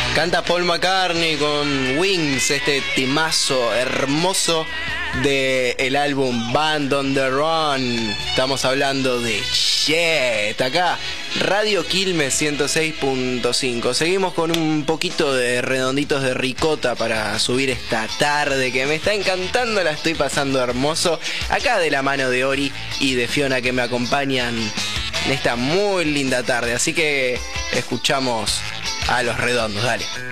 Canta Paul McCartney con Wings, este timazo hermoso del álbum Band on the Run. Estamos hablando de Jet, acá Radio Quilmes 106.5. Seguimos con un poquito de redonditos de ricota para subir esta tarde que me está encantando, la estoy pasando hermoso. Acá de la mano de Ori y de Fiona que me acompañan en esta muy linda tarde. Así que escuchamos a los redondos, dale.